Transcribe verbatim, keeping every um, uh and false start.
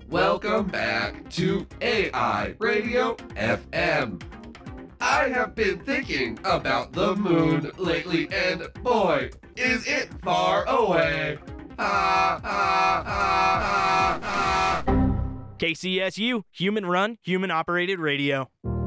Welcome back to A I Radio F M. I have been thinking about the moon lately, and boy, is it far away. Ah, ah, ah, ah, ah. K C S U, human run, human operated radio.